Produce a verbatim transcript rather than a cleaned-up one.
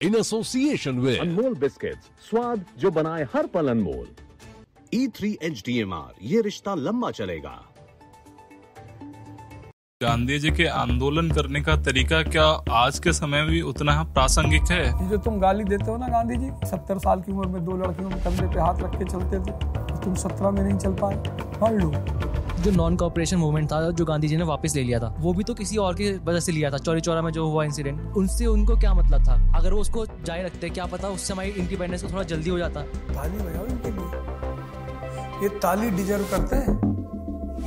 in association with Anmol biscuits, स्वाद जो बनाए हर पल अनमोल। ई three H D M R, ये रिश्ता लंबा चलेगा। गांधी जी के आंदोलन करने का तरीका क्या आज के समय में भी उतना प्रासंगिक है? ये जो तुम गाली देते हो ना गांधी जी, सत्तर साल की उम्र में दो लड़कियों के कंधे पे हाथ रख के चलते थे, तुम सत्रह में नहीं चल पाए, पढ़ लो। जो नॉन कॉपरेशन मूवमेंट था जो गांधी जी ने वापस ले लिया था, वो भी तो किसी और की वजह से लिया था। चौरी चौरा में जो हुआ इंसिडेंट, उनसे उनको क्या मतलब था? अगर वो उसको जारी रखते, क्या पता उससे हमारी इंडिपेंडेंस को थोड़ा जल्दी हो जाता। ताली बजाओ इनके लिए, ये ताली डिजर्व करते हैं।